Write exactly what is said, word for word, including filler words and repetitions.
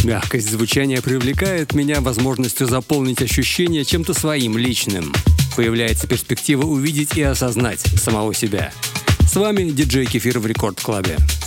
Мягкость звучания привлекает меня возможностью заполнить ощущение чем-то своим, личным. Появляется перспектива увидеть и осознать самого себя. С вами диджей Кефир в Рекорд Клабе.